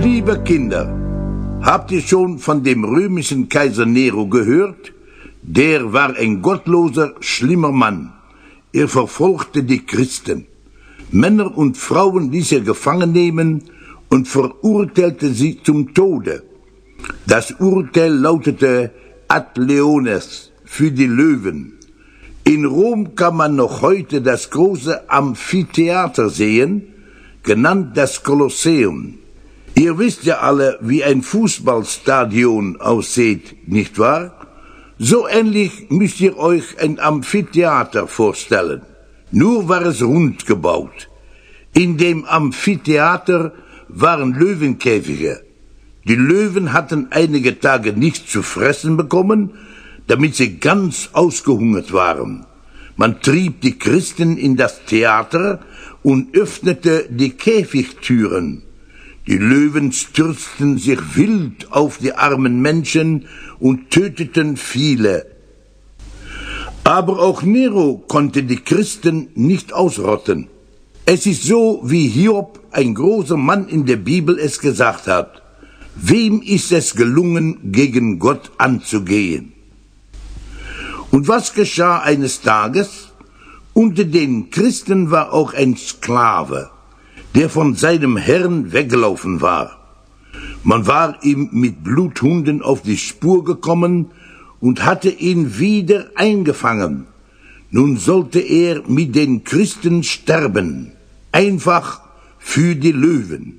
Liebe Kinder, habt ihr schon von dem römischen Kaiser Nero gehört? Der war ein gottloser, schlimmer Mann. Er verfolgte die Christen. Männer und Frauen ließ er gefangen nehmen und verurteilte sie zum Tode. Das Urteil lautete ad leones, für die Löwen. In Rom kann man noch heute das große Amphitheater sehen, genannt das Kolosseum. Ihr wisst ja alle, wie ein Fußballstadion aussieht, nicht wahr? So ähnlich müsst ihr euch ein Amphitheater vorstellen. Nur war es rund gebaut. In dem Amphitheater waren Löwenkäfige. Die Löwen hatten einige Tage nichts zu fressen bekommen, damit sie ganz ausgehungert waren. Man trieb die Christen in das Theater und öffnete die Käfigtüren. Die Löwen stürzten sich wild auf die armen Menschen und töteten viele. Aber auch Nero konnte die Christen nicht ausrotten. Es ist so, wie Hiob, ein großer Mann in der Bibel, es gesagt hat: Wem ist es gelungen, gegen Gott anzugehen? Und was geschah eines Tages? Unter den Christen war auch ein Sklave, der von seinem Herrn weggelaufen war. Man war ihm mit Bluthunden auf die Spur gekommen und hatte ihn wieder eingefangen. Nun sollte er mit den Christen sterben, einfach für die Löwen.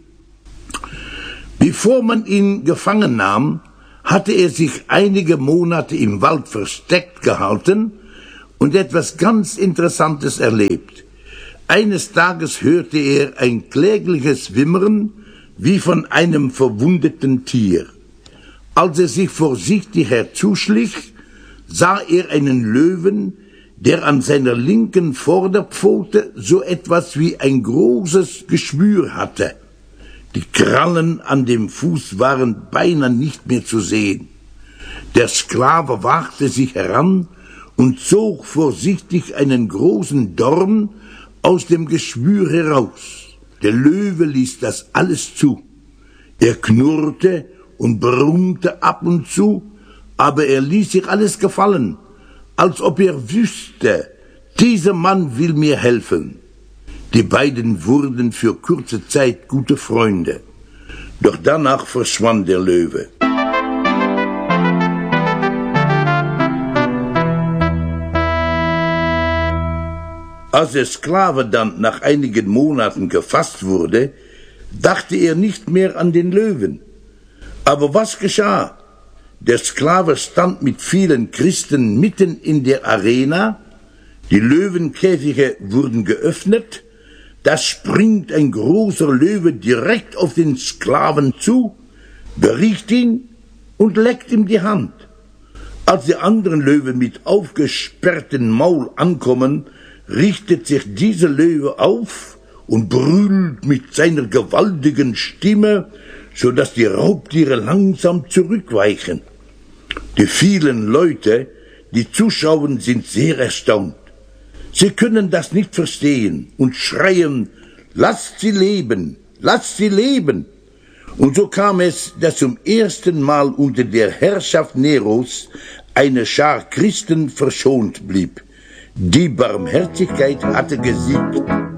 Bevor man ihn gefangen nahm, hatte er sich einige Monate im Wald versteckt gehalten und etwas ganz Interessantes erlebt. Eines Tages hörte er ein klägliches Wimmern wie von einem verwundeten Tier. Als er sich vorsichtig herzuschlich, sah er einen Löwen, der an seiner linken Vorderpfote so etwas wie ein großes Geschwür hatte. Die Krallen an dem Fuß waren beinahe nicht mehr zu sehen. Der Sklave wagte sich heran und zog vorsichtig einen großen Dorn aus dem Geschwür heraus. Der Löwe ließ das alles zu. Er knurrte und brummte ab und zu, aber er ließ sich alles gefallen, als ob er wüsste, dieser Mann will mir helfen. Die beiden wurden für kurze Zeit gute Freunde. Doch danach verschwand der Löwe. Als der Sklave dann nach einigen Monaten gefasst wurde, dachte er nicht mehr an den Löwen. Aber was geschah? Der Sklave stand mit vielen Christen mitten in der Arena, die Löwenkäfige wurden geöffnet, da springt ein großer Löwe direkt auf den Sklaven zu, beriecht ihn und leckt ihm die Hand. Als die anderen Löwen mit aufgesperrtem Maul ankommen, richtet sich dieser Löwe auf und brüllt mit seiner gewaltigen Stimme, so dass die Raubtiere langsam zurückweichen. Die vielen Leute, die zuschauen, sind sehr erstaunt. Sie können das nicht verstehen und schreien: Lasst sie leben, lasst sie leben! Und so kam es, dass zum ersten Mal unter der Herrschaft Neros eine Schar Christen verschont blieb. Die Barmherzigkeit hatte gesiegt.